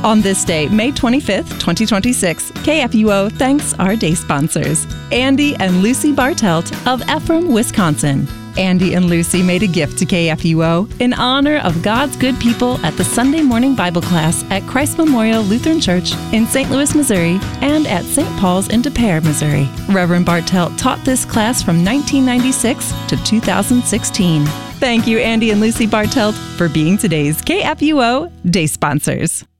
On this day, May 25th, 2026, KFUO thanks our day sponsors, Andy and Lucy Bartelt of Ephraim, Wisconsin. Andy and Lucy made a gift to KFUO in honor of God's good people at the Sunday morning Bible class at Christ Memorial Lutheran Church in St. Louis, Missouri, and at St. Paul's in Des Peres, Missouri. Reverend Bartelt taught this class from 1996 to 2016. Thank you, Andy and Lucy Bartelt, for being today's KFUO Day sponsors.